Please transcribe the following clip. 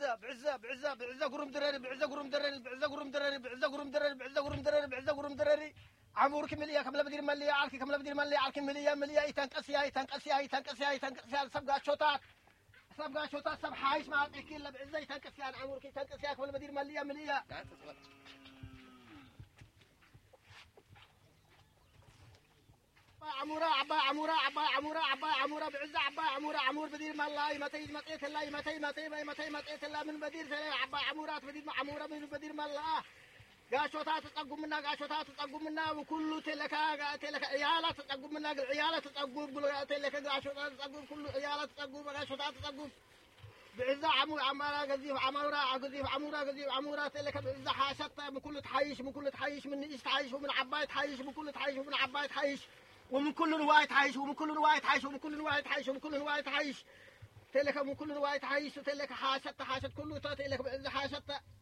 بعزة قرم دراري بعزة قرم دراري بعزة قرم دراري بعزة قرم دراري بعزة قرم دراري بعزة قرم دراري عمورك مليا كمل بدير مليا عالك كمل بدير مليا عالك مليا يتنقسيا سبقا شوطات سب حايش ما أعطيك إلا بعزة يتنقسيا عمورك يتنقسيا كمل بدير مليا عمورة بعزة عمور بدير ملاي متيت الله من بدير ثلاث عمورات بدير عمورة من بدير ملا قاشوتات تقوم منا وكل تلك عيالات تقوم منا عيالات تقوم تلك قاشوتات تقوم كل عيالات تقوم قاشوتات تقوم بعزة عمورة تلك بعزة حاشت من كل تحيش من إيش تحيش ومن عباية تحيش من كل تحيش ومن عباية تحيش ومن كل رواية تحيش تلك من كل رواية تحيش تلك حاشت كل تلك بعزة حاشت